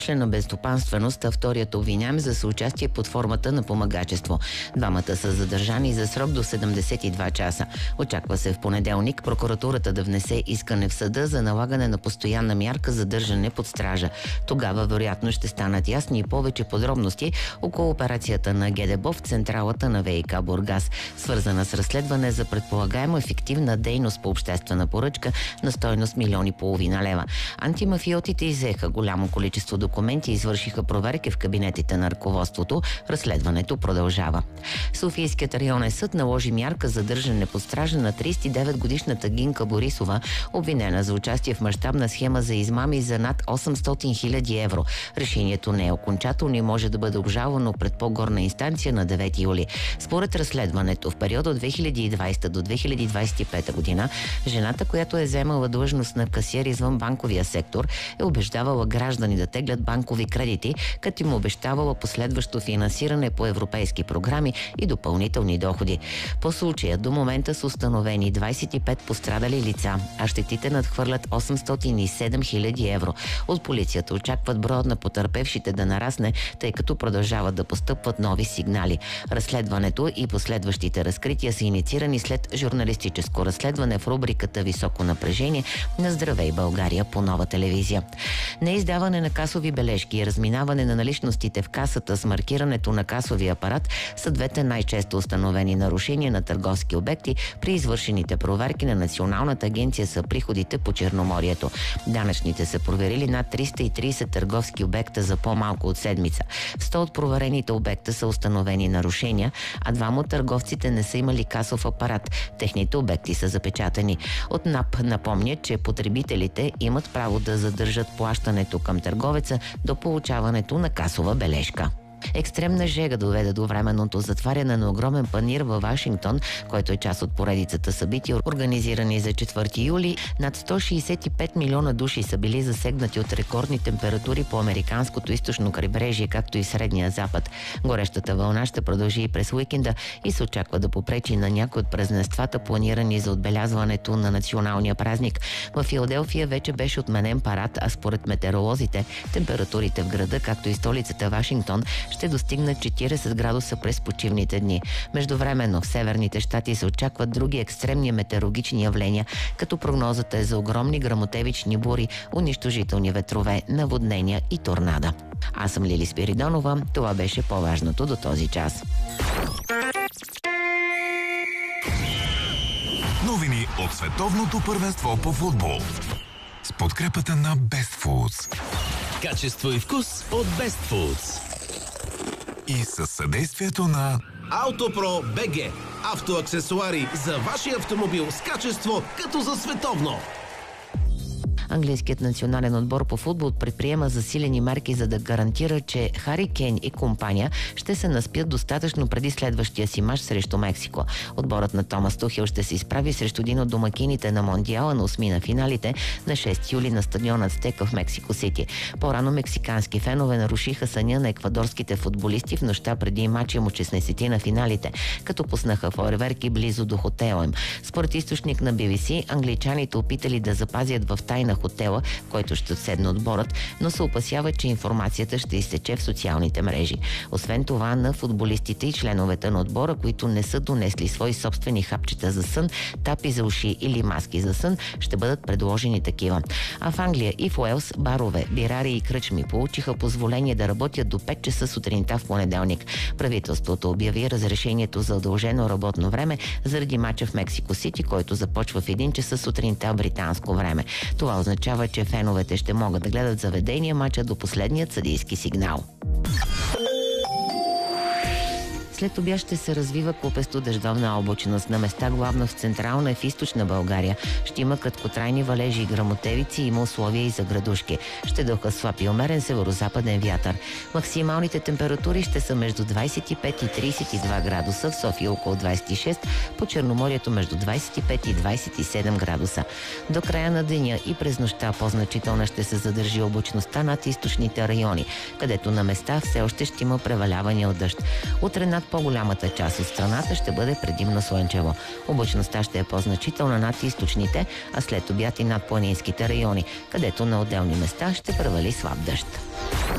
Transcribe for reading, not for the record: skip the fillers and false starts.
на безстопанственост, а вторият обвиняем за съучастие под формата на помагачество. Двамата са задържани за срок до 72 часа. Очаква се в понеделник прокуратурата да внесе искане в съда за налагане на постоянна мярка за държане под стража. Тогава вероятно ще станат ясни и повече подробности около операцията на ГДБО в централата на ВиК Бургас, свързана с разследване за предполагаемо ефективна дейност по обществена поръчка на стойност 1,5 милиона лева. Антимафиотите иззеха голямо количество документи и извършиха проверки в кабинетите на ръководството. Разследването продължава. Софийският районен съд наложи мярка за държане под стража на 39-годишната Гинка Борисова, обвинена за участие в мащабна схема за измами за над 800 хиляди евро. Решението не е окончателно и може да бъде обжалвано пред по-горна инстанция на 9 юли. Според разследването, в периода от 2020 до 2025 година, жената, която е заемала длъжност на касиер извън банковия сектор, е убеждавала граждани да теглят банкови кредити, като им обещавала последващо финансиране по европейски програми и допълнителни доходи. По случая до момента са установени 25 пострадали лица, а щетите надхвърлят 807 хиляди евро. От полицията очакват броят на потърпевшите да нарасне, тъй като продължават да постъпват нови сигнали. Разследването и последващите разкрития са инициирани след журналистическо разследване в рубриката «Високо напрежение» на Здравей България по Нова телевизия. Неиздаване на касови бележки и разминаване на наличностите в касата с маркирането на касовия апарат са двете най-често установени нарушения на търговски обекти при извършените проверки на Националната агенция за приходите по Черноморието. Данъчните са проверили над 330 търговски обекта за по-малко от седмица. В 100 от проверените обекта са установени нарушения, а двама от търговците не са имали касов апарат. Техните обекти са запечатани. От НАП напомнят, че потребителите имат право да задържат плащането към търговеца до получаването на касова бележка. Екстремна жега доведе до временното затваряне на огромен панаир във Вашингтон, който е част от поредицата събития, организирани за 4 юли. Над 165 милиона души са били засегнати от рекордни температури по американското източно крайбрежие, както и Средния запад. Горещата вълна ще продължи и през уикенда и се очаква да попречи на някои от празненствата, планирани за отбелязването на националния празник. В Филаделфия вече беше отменен парад, а според метеоролозите температурите в града, както и столицата Вашингтон, ще достигнат 40 градуса през почивните дни. Междувременно в северните щати се очакват други екстремни метеорологични явления, като прогнозата е за огромни гръмотевични бури, унищожителни ветрове, наводнения и торнада. Аз съм Лили Спиридонова. Това беше по-важното до този час. Новини от световното първенство по футбол. С подкрепата на Best Foods. Качество и вкус от Best Foods. И със съдействието на Автопро БГ. Автоаксесуари за вашия автомобил с качество като за световно. Английският национален отбор по футбол предприема засилени мерки, за да гарантира, че Хари Кейн и компания ще се наспят достатъчно преди следващия си мач срещу Мексико. Отборът на Томас Тухел ще се изправи срещу един от домакините на Мондиала на 8 на финалите на 6 юли на стадиона Ацтека в Мексико Сити. По-рано мексикански фенове нарушиха съня на еквадорските футболисти в нощта преди мача му 16 на финалите, като пуснаха фойерверки близо до хотела им. Според източник на BBC, англичаните опитали да запазят в тайна хотела, в който ще отседне отборът, но се опасяват, че информацията ще изтече в социалните мрежи. Освен това, на футболистите и членовете на отбора, които не са донесли свои собствени хапчета за сън, тапи за уши или маски за сън, ще бъдат предложени такива. А в Англия и в Уелс барове, бирари и кръчми получиха позволение да работят до 5 часа сутринта в понеделник. Правителството обяви разрешението за удължено работно време заради мача в Мексико Сити, който започва в 1 часа сутринта британско време. Това означава, че феновете ще могат да гледат заведения мача до последният съдийски сигнал. След обяд ще се развива купесто дъждовна облачност. На места главно в централна и в източна България ще има краткотрайни валежи и гръмотевици, има условия и за градушки. Ще духа слаб и умерен северозападен вятър. Максималните температури ще са между 25 и 32 градуса, в София около 26, по Черноморието между 25 и 27 градуса. До края на деня и през нощта по-значителна ще се задържи облачността над източните райони, където на места все още ще има превалявания от дъжд. Утре над По-голямата част от страната ще бъде предимно слънчево. Облачността ще е по-значителна над източните, а след обяд и над планинските райони, където на отделни места ще превали слаб дъжд.